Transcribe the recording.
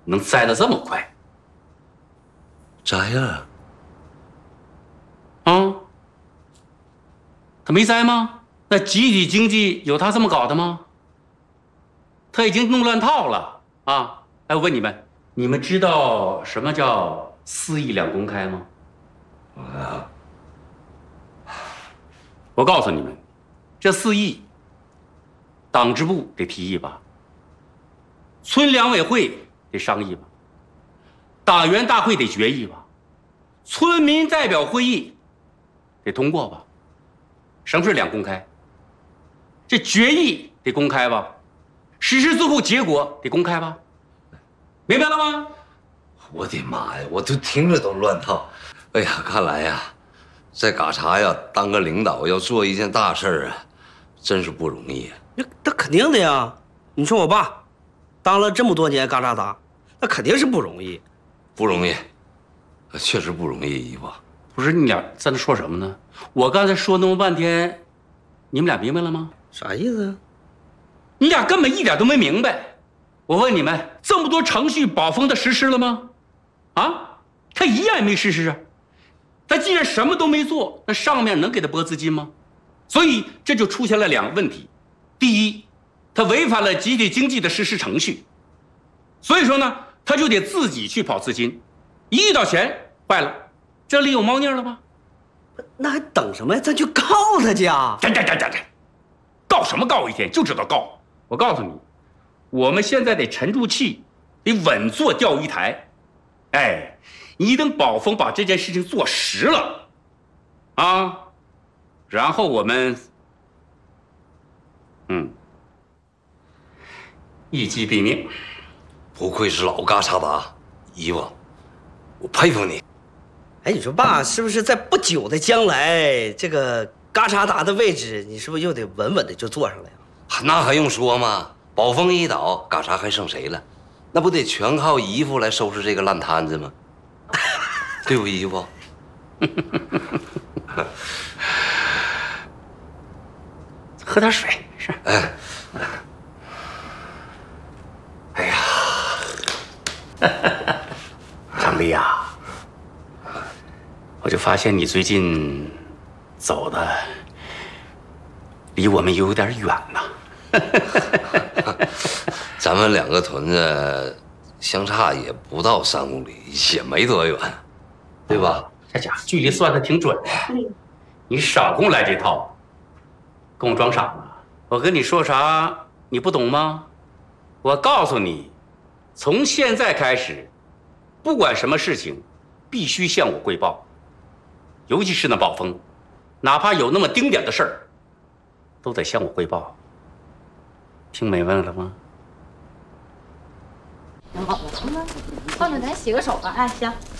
能栽得这么快？ 摘了。 啊？他没栽吗？那集体经济有他这么搞的吗？他已经弄乱套了啊！哎，我问你们，你们知道什么叫4亿2公开吗？我告诉你们，这4亿，党支部得提议吧，村两委会得商议吧，党员大会得决议吧，村民代表会议得通过吧。什么是2公开？这决议得公开吧，实施最后结果得公开吧，明白了吗？ 我的妈呀，我都听着都乱套。哎呀，看来呀，在嘎查呀当个领导要做一件大事儿啊，真是不容易啊。 那肯定的呀。你说我爸当了这么多年嘎查达，那肯定是不容易， 不容易，确实不容易，姨夫。 不是你俩在那说什么呢？我刚才说那么半天，你们俩明白了吗？ 啥意思啊？ 你俩根本一点都没明白。我问你们，这么多程序保丰他实施了吗？啊，他一样也没实施啊。他既然什么都没做，那上面能给他拨资金吗？所以这就出现了2个问题。第一，他违反了集体经济的实施程序，所以说呢，他就得自己去跑资金，一遇到钱，坏了，这里有猫腻了吧？ 那还等什么呀？咱去告他去啊！ 告什么告一天，就知道告。我告诉你，我们现在得沉住气，得稳坐钓鱼台。哎，你等宝丰把这件事情做实了，啊，然后我们，一击毙命。 不愧是老嘎查达，姨夫，我佩服你。 哎，你说爸，是不是在不久的将来，这个嘎查达的位置，你是不是又得稳稳的就坐上来呀？ 那还用说吗？宝丰一倒，嘎查还剩谁了？那不得全靠姨夫来收拾这个烂摊子吗？对不，姨夫？ 喝点水。是。 哎，哎呀， 张丽呀，我就发现你最近走的离我们有点远了。 咱们2个屯子相差也不到3公里，也没多远，对吧？ 这家伙距离算的挺准的。你少跟我来这套，跟我装傻呢。我跟你说啥你不懂吗？我告诉你，从现在开始，不管什么事情，必须向我汇报，尤其是那宝丰，哪怕有那么丁点的事儿，都得向我汇报。听明白了吗？ 行好了，放着咱洗个手吧。哎，行。